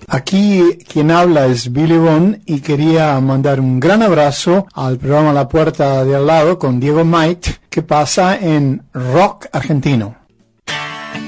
Aquí quien habla es Billy Bond y quería mandar un gran abrazo al programa La Puerta de Al Lado con Diego Might, que pasa en rock argentino.